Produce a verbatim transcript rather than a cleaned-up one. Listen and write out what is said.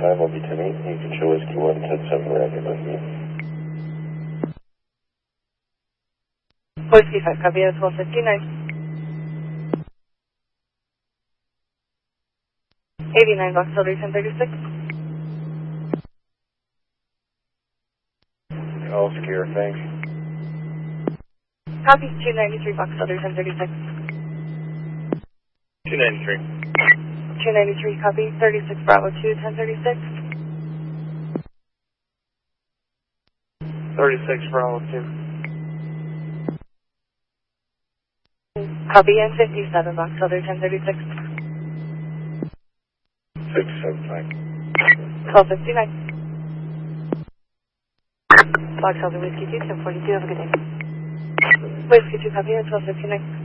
time will be ten eight. You can show Whiskey one ten seven Racket with me. Whiskey five, copy, that's one fifty-nine. eighty-nine, box holder ten thirty-six. All secure, thanks. Copy, two ninety-three, box holder ten thirty-six. two ninety-three. two ninety-three, copy, thirty-six, Bravo two, ten thirty-six. thirty-six, Bravo two. Copy, and fifty-seven, box holder ten thirty-six. fifty-seven, fine. twelve fifty-nine. Box holder Whiskey two, ten forty-two, have a good day. Whiskey two, copy, at twelve fifty-nine.